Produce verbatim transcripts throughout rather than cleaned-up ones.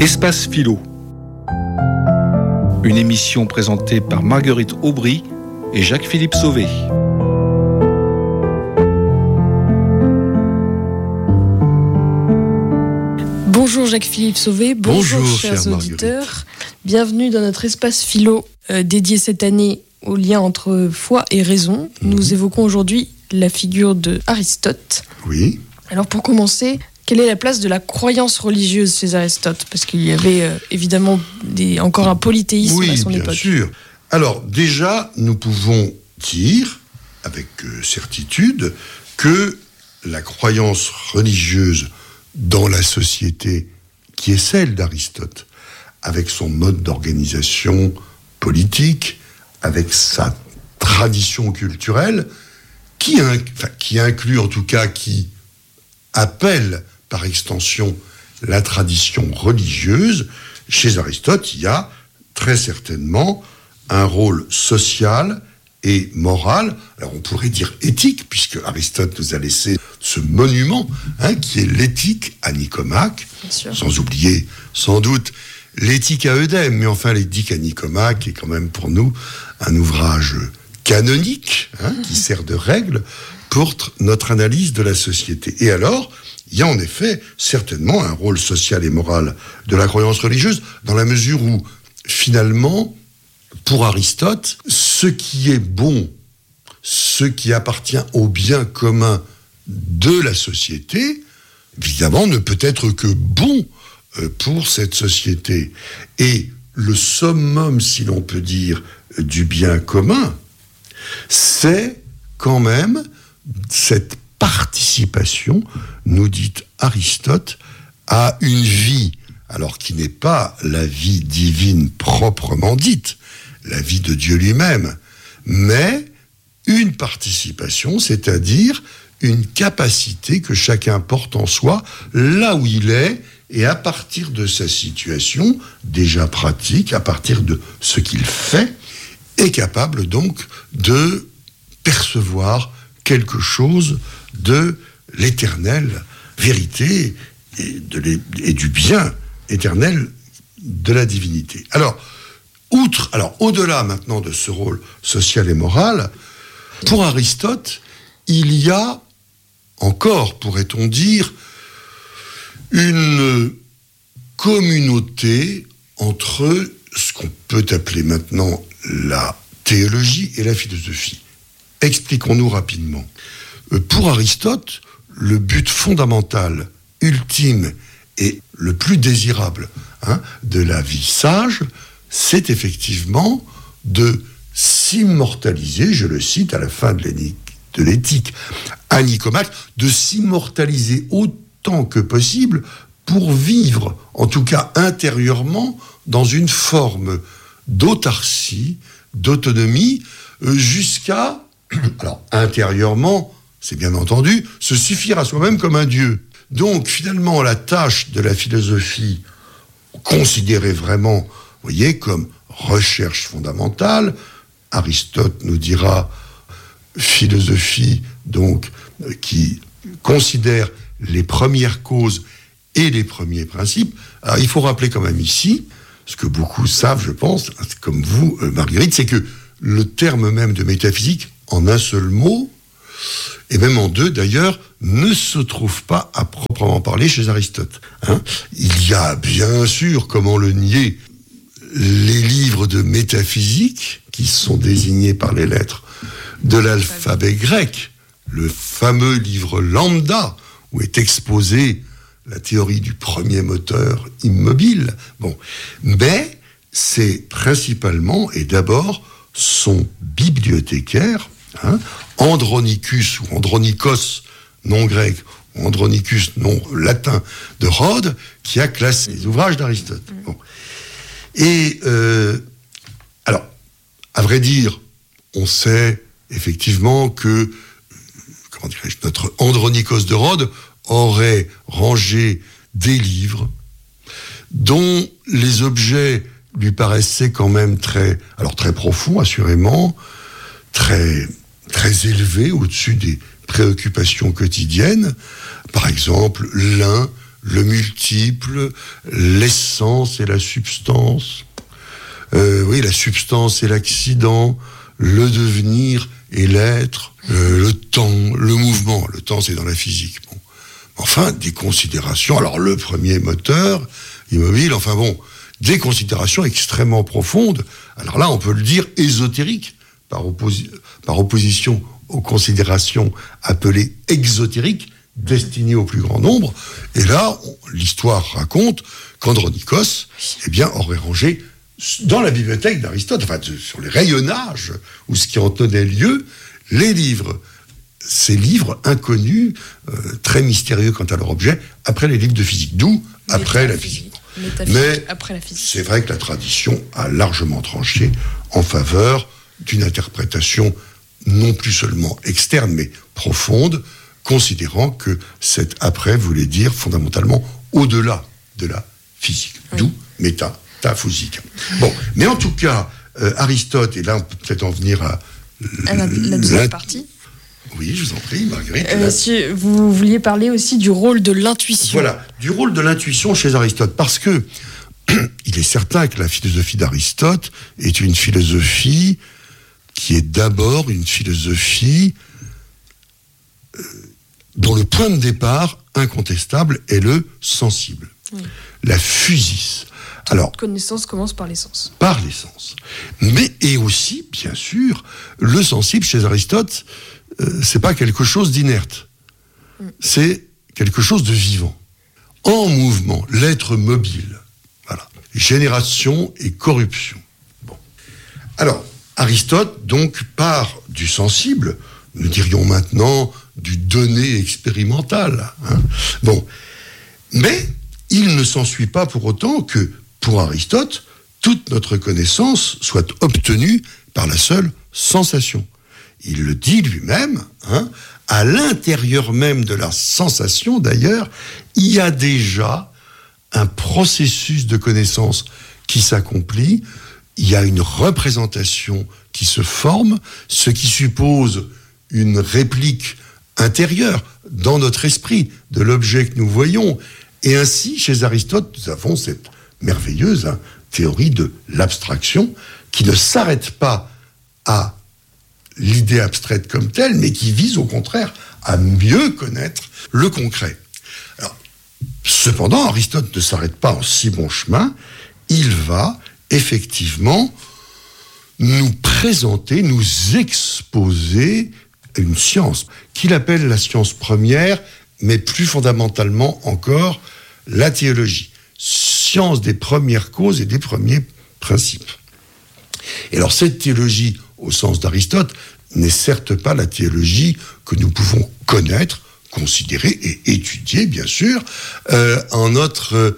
Espace Philo, une émission présentée par Marguerite Aubry et Jacques-Philippe Sauvé. Bonjour Jacques-Philippe Sauvé, bonjour, bonjour chers auditeurs. Bienvenue dans notre espace philo euh, dédié cette année au lien entre foi et raison. Mmh. Nous évoquons aujourd'hui la figure de Aristote. Oui. Alors pour commencer, quelle est la place de la croyance religieuse chez Aristote ? Parce qu'il y avait euh, évidemment des, encore un polythéisme oui, à son époque. Oui, bien sûr. Alors déjà, nous pouvons dire avec euh, certitude que la croyance religieuse dans la société qui est celle d'Aristote, avec son mode d'organisation politique, avec sa tradition culturelle, qui, inc- enfin, qui inclut en tout cas, qui appelle par extension la tradition religieuse, chez Aristote, il y a très certainement un rôle social et moral, alors on pourrait dire éthique, puisque Aristote nous a laissé ce monument, hein, qui est l'éthique à Nicomaque, sans oublier sans doute l'éthique à Eudème, mais enfin l'éthique à Nicomaque est quand même pour nous un ouvrage canonique, hein, qui sert de règle pour t- notre analyse de la société. Et alors, il y a en effet certainement un rôle social et moral de la croyance religieuse, dans la mesure où, finalement, pour Aristote, ce qui est bon, ce qui appartient au bien commun de la société, évidemment, ne peut être que bon pour cette société. Et le summum, si l'on peut dire, du bien commun, c'est quand même cette participation, nous dit Aristote, à une vie, alors qui n'est pas la vie divine proprement dite, la vie de Dieu lui-même, mais une participation, c'est-à-dire une capacité que chacun porte en soi, là où il est, et à partir de sa situation déjà pratique, à partir de ce qu'il fait, est capable donc de percevoir quelque chose de l'éternelle vérité et, de l'é- et du bien éternel de la divinité. Alors, outre, alors au-delà maintenant de ce rôle social et moral, pour Aristote, il y a encore, pourrait-on dire, une communauté entre ce qu'on peut appeler maintenant la théologie et la philosophie. Expliquons-nous rapidement. Pour Aristote, le but fondamental, ultime et le plus désirable, hein, de la vie sage, c'est effectivement de s'immortaliser, je le cite à la fin de de l'éthique à Nicomaque, de s'immortaliser autant que possible pour vivre, en tout cas intérieurement, dans une forme d'autarcie, d'autonomie, jusqu'à, alors intérieurement, c'est bien entendu, se suffire à soi-même comme un dieu. Donc finalement, la tâche de la philosophie, considérée vraiment, vous voyez, comme recherche fondamentale, Aristote nous dira philosophie, donc, qui considère les premières causes et les premiers principes. Alors, il faut rappeler quand même ici, ce que beaucoup savent, je pense, comme vous, Marguerite, c'est que le terme même de métaphysique, en un seul mot, et même en deux d'ailleurs, ne se trouve pas à proprement parler chez Aristote. Hein. Il y a bien sûr, comment le nier, les livres de métaphysique, qui sont désignés par les lettres de l'alphabet grec, le fameux livre Lambda, où est exposée la théorie du premier moteur immobile. Bon, mais c'est principalement et d'abord son bibliothécaire, hein, Andronicus ou Andronikos, nom grec, ou Andronicus, nom latin, de Rhodes, qui a classé les ouvrages d'Aristote. Bon. Et euh, alors, à vrai dire, on sait effectivement que, comment dirais-je, notre Andronikos de Rhodes aurait rangé des livres dont les objets lui paraissaient quand même très, alors très profonds, assurément, très, très élevés au-dessus des préoccupations quotidiennes. Par exemple, l'un le multiple, l'essence et la substance, euh, oui, la substance et l'accident, le devenir et l'être, euh, le temps, le mouvement. Le temps, c'est dans la physique. Bon. Enfin, des considérations. Alors, le premier moteur immobile, enfin bon, des considérations extrêmement profondes. Alors là, on peut le dire ésotérique, par, opposi- par opposition aux considérations appelées exotériques, destinées au plus grand nombre. Et là, on, l'histoire raconte qu'Andronikos, eh bien, aurait rangé dans la bibliothèque d'Aristote, enfin, de, sur les rayonnages, où ce qui en tenait lieu, les livres, ces livres inconnus, euh, très mystérieux quant à leur objet, après les livres de physique, d'où après la physique. Mais après la physique. C'est vrai que la tradition a largement tranché en faveur d'une interprétation non plus seulement externe, mais profonde, considérant que cet après voulait dire fondamentalement au-delà de la physique, oui. D'où métaphysique. Bon, mais en tout cas, euh, Aristote, et là on peut peut-être en venir à... à la, la deuxième partie. Oui, je vous en prie, Marguerite. Euh, si vous vouliez parler aussi du rôle de l'intuition. Voilà, du rôle de l'intuition chez Aristote, parce que il est certain que la philosophie d'Aristote est une philosophie qui est d'abord une philosophie euh, dont le point de départ incontestable est le sensible, oui. La physis. Alors, toute connaissance commence par l'essence. Par l'essence. Mais, et aussi, bien sûr, le sensible chez Aristote, euh, c'est pas quelque chose d'inerte. Mm. C'est quelque chose de vivant. En mouvement, l'être mobile. Voilà. Génération et corruption. Bon. Alors, Aristote, donc, part du sensible, nous dirions maintenant du donné expérimental. Hein. Bon. Mais, il ne s'ensuit pas pour autant que, pour Aristote, toute notre connaissance soit obtenue par la seule sensation. Il le dit lui-même, hein, à l'intérieur même de la sensation, d'ailleurs, il y a déjà un processus de connaissance qui s'accomplit, il y a une représentation qui se forme, ce qui suppose une réplique intérieure dans notre esprit de l'objet que nous voyons. Et ainsi, chez Aristote, nous avons cette merveilleuse hein, théorie de l'abstraction qui ne s'arrête pas à l'idée abstraite comme telle, mais qui vise au contraire à mieux connaître le concret. Alors, cependant, Aristote ne s'arrête pas en si bon chemin, il va effectivement nous présenter, nous exposer une science qu'il appelle la science première, mais plus fondamentalement encore la théologie. Science des premières causes et des premiers principes. Et alors cette théologie, au sens d'Aristote, n'est certes pas la théologie que nous pouvons connaître, considérer et étudier, bien sûr, euh, en notre euh,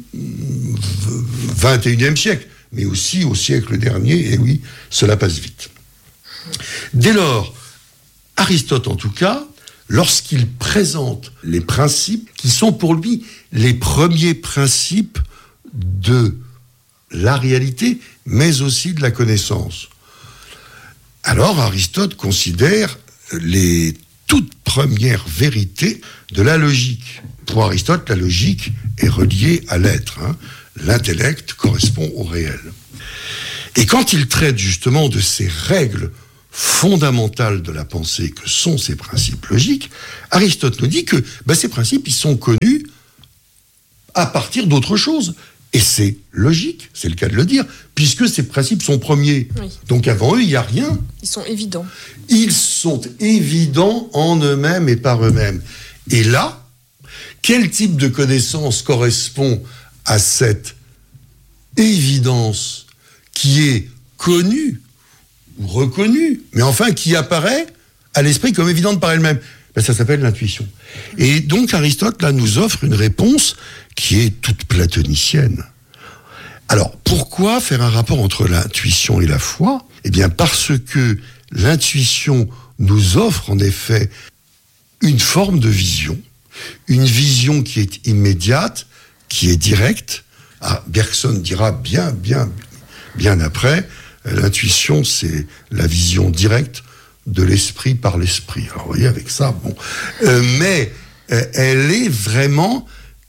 vingt et unième siècle, mais aussi au siècle dernier, et oui, cela passe vite. Dès lors, Aristote, en tout cas, lorsqu'il présente les principes qui sont pour lui les premiers principes de la réalité, mais aussi de la connaissance. Alors Aristote considère les toutes premières vérités de la logique. Pour Aristote, la logique est reliée à l'être. Hein. L'intellect correspond au réel. Et quand il traite justement de ces règles fondamentales de la pensée que sont ces principes logiques, Aristote nous dit que ben, ces principes, ils sont connus à partir d'autre chose. Et c'est logique, c'est le cas de le dire, puisque ces principes sont premiers. Oui. Donc avant eux, il n'y a rien. Ils sont évidents. Ils sont évidents en eux-mêmes et par eux-mêmes. Et là, quel type de connaissance correspond à cette évidence qui est connue ou reconnue, mais enfin qui apparaît à l'esprit comme évidente par elle-même? Ben, ça s'appelle l'intuition. Et donc Aristote, là, nous offre une réponse qui est toute platonicienne. Alors, pourquoi faire un rapport entre l'intuition et la foi? Eh bien, parce que l'intuition nous offre en effet une forme de vision, une vision qui est immédiate, qui est directe. Ah, Bergson dira bien, bien, bien après, l'intuition, c'est la vision directe de l'esprit par l'esprit. Alors, vous voyez, avec ça, bon. Euh, mais euh, elle est vraiment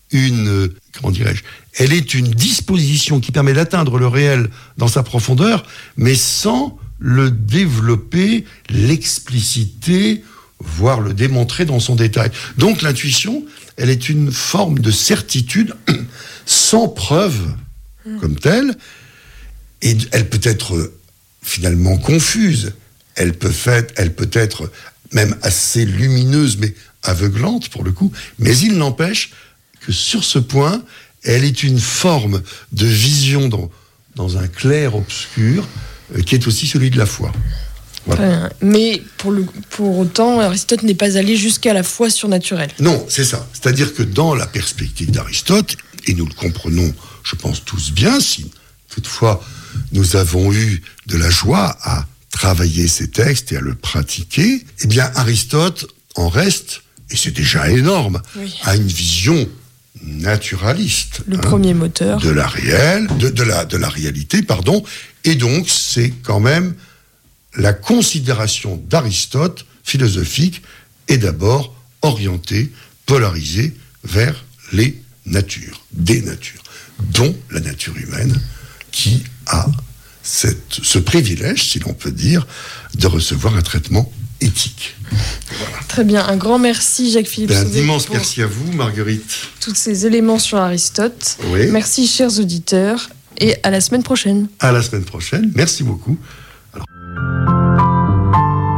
une, comment dirais-je, elle est une disposition qui permet d'atteindre le réel dans sa profondeur, mais sans le développer, l'expliciter, voire le démontrer dans son détail. Donc l'intuition, elle est une forme de certitude sans preuve comme telle, et elle peut être finalement confuse, elle peut, fait, elle peut être même assez lumineuse, mais aveuglante pour le coup, mais il n'empêche que sur ce point, elle est une forme de vision dans, dans un clair-obscur euh, qui est aussi celui de la foi. Voilà. Mais pour, le, pour autant, Aristote n'est pas allé jusqu'à la foi surnaturelle. Non, c'est ça. C'est-à-dire que dans la perspective d'Aristote, et nous le comprenons, je pense tous bien, si toutefois nous avons eu de la joie à travailler ces textes et à le pratiquer, eh bien Aristote en reste, et c'est déjà énorme, oui. à une vision naturaliste. Le hein, premier moteur. De la réelle, de, de, la, de la réalité, pardon. Et donc, c'est quand même la considération d'Aristote philosophique est d'abord orientée, polarisée vers les natures, des natures, dont la nature humaine, qui a cette, ce privilège, si l'on peut dire, de recevoir un traitement éthique. Voilà. Très bien, un grand merci Jacques-Philippe Ben, Sauvé. Un immense merci à vous, Marguerite. Tous ces éléments sur Aristote. Oui. Merci chers auditeurs, et à la semaine prochaine. À la semaine prochaine, merci beaucoup. Alors...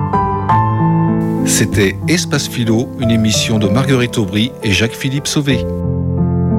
C'était Espace Philo, une émission de Marguerite Aubry et Jacques-Philippe Sauvé.